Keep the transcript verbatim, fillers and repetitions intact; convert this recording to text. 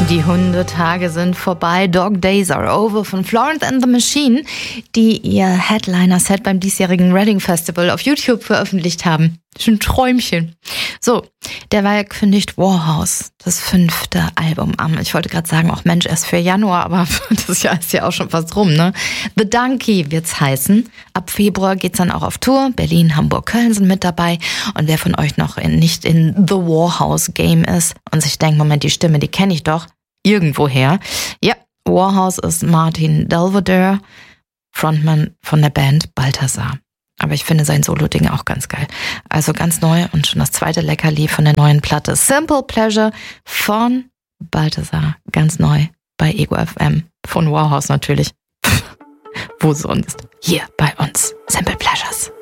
Die Hundetage sind vorbei, Dog Days are over von Florence and the Machine, die ihr Headliner-Set beim diesjährigen Reading Festival auf YouTube veröffentlicht haben. Schon ein Träumchen. So, derweil kündigt Warhouse das fünfte Album an. Ich wollte gerade sagen, auch Mensch, erst für Januar, aber das Jahr ist ja auch schon fast rum, ne? The Donkey wird's heißen. Ab Februar geht's dann auch auf Tour. Berlin, Hamburg, Köln sind mit dabei. Und wer von euch noch in, nicht in The Warhouse-Game ist und sich denkt, Moment, die Stimme, die kenne ich doch irgendwoher. Ja, Warhouse ist Martin Delvedere, Frontman von der Band Balthasar. Aber ich finde sein Solo-Ding auch ganz geil. Also ganz neu und schon das zweite Leckerli von der neuen Platte Simple Pleasure von Balthasar. Ganz neu bei Ego F M. Von Warhouse natürlich. Wo sonst? Hier bei uns. Simple Pleasures.